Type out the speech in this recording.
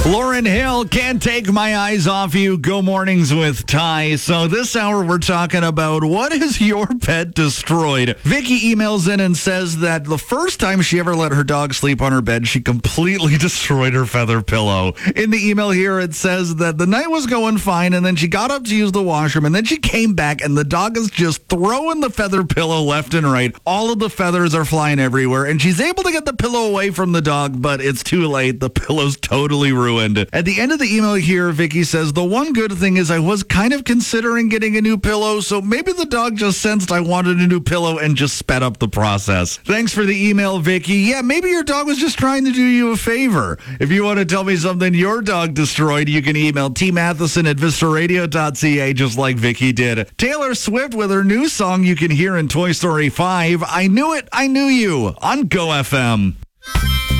Lauren Hill, Can't Take My Eyes Off You. Go Mornings with Ty. So this hour we're talking about what has your pet destroyed. Vicky emails in and says that the first time she ever let her dog sleep on her bed, she completely destroyed her feather pillow. In the email here, it says that the night was going fine and then she got up to use the washroom and then she came back and the dog is just throwing the feather pillow left and right. All of the feathers are flying everywhere and she's able to get the pillow away from the dog, but it's too late. The pillow's totally ruined. At the end of the email here, Vicky says, the one good thing is I was kind of considering getting a new pillow, so maybe the dog just sensed I wanted a new pillow and just sped up the process. Thanks for the email, Vicky. Yeah, maybe your dog was just trying to do you a favor. If you want to tell me something your dog destroyed, you can email tmatheson@vistaradio.ca just like Vicky did. Taylor Swift with her new song you can hear in Toy Story 5, I Knew It, I Knew You, on Go FM.